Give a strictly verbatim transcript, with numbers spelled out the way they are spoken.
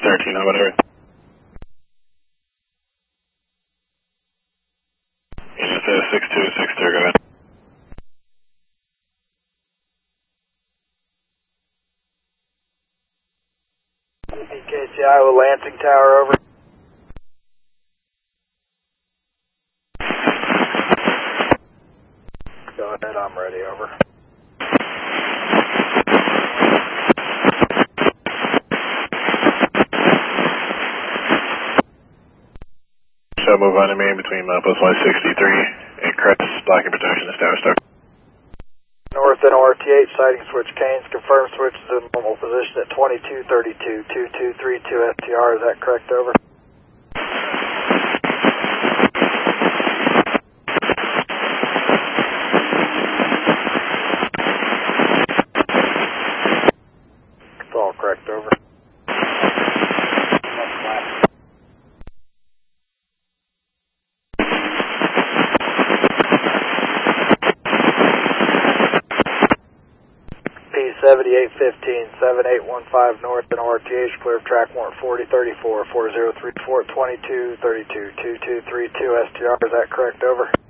thirteen, how about her? Unit six two six two, go ahead. E K T Iowa Lansing Tower, over. Go ahead, I'm ready, over. So move on to main between uh, plus one sixty-three and Crest, blocking protection established. Over. North and O R T H, sighting switch Canes, confirm switch to normal position at twenty-two thirty-two, two two three two S T R, is that correct, over? It's all correct, over. seventy-eight fifteen, seven eight one five north and O R T H, clear of track warrant forty thirty-four, four zero three four, twenty-two thirty-two, two two three two S T R, is that correct, over?